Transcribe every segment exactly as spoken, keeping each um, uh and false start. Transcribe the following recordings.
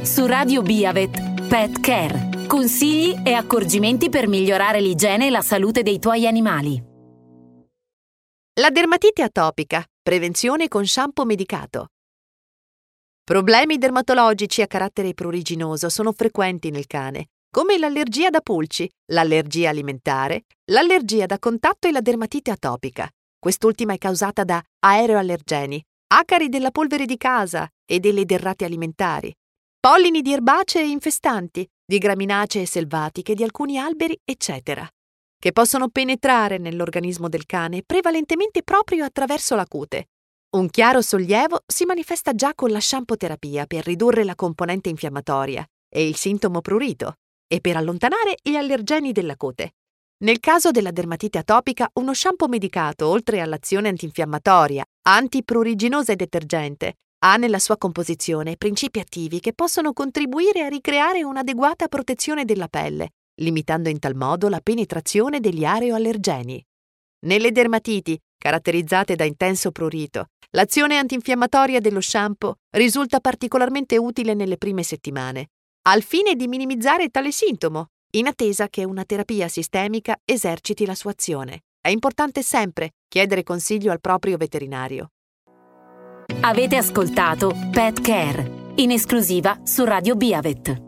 su Radio Biavet Pet Care. Consigli e accorgimenti per migliorare l'igiene e la salute dei tuoi animali. La dermatite atopica. Prevenzione con shampoo medicato. Problemi dermatologici a carattere pruriginoso sono frequenti nel cane, come l'allergia da pulci, l'allergia alimentare, l'allergia da contatto e la dermatite atopica. Quest'ultima è causata da aeroallergeni, acari della polvere di casa e delle derrate alimentari, pollini di erbacee infestanti, di graminacee selvatiche di alcuni alberi, eccetera, che possono penetrare nell'organismo del cane prevalentemente proprio attraverso la cute. Un chiaro sollievo si manifesta già con la shampooterapia per ridurre la componente infiammatoria e il sintomo prurito e per allontanare gli allergeni della cute. Nel caso della dermatite atopica, uno shampoo medicato, oltre all'azione antinfiammatoria, antipruriginosa e detergente, ha nella sua composizione principi attivi che possono contribuire a ricreare un'adeguata protezione della pelle, limitando in tal modo la penetrazione degli aeroallergeni. Nelle dermatiti, caratterizzate da intenso prurito, l'azione antinfiammatoria dello shampoo risulta particolarmente utile nelle prime settimane, al fine di minimizzare tale sintomo, in attesa che una terapia sistemica eserciti la sua azione. È importante sempre chiedere consiglio al proprio veterinario. Avete ascoltato Pet Care, in esclusiva su Radio Biavet.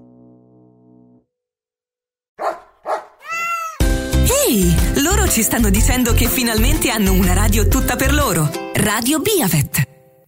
Ehi, loro ci stanno dicendo che finalmente hanno una radio tutta per loro. Radio Biavet.